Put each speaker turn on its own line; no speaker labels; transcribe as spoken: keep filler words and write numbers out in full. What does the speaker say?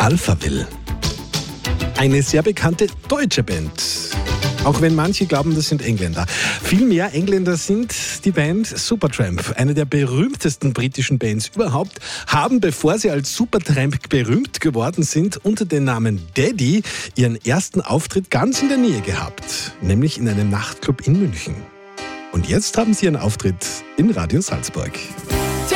Alphaville. Eine sehr bekannte deutsche Band. Auch wenn manche glauben, das sind Engländer. Viel mehr Engländer sind die Band Supertramp. Eine der berühmtesten britischen Bands überhaupt, haben, bevor sie als Supertramp berühmt geworden sind, unter dem Namen Daddy ihren ersten Auftritt ganz in der Nähe gehabt. Nämlich in einem Nachtclub in München. Und jetzt haben sie ihren Auftritt in Radio Salzburg.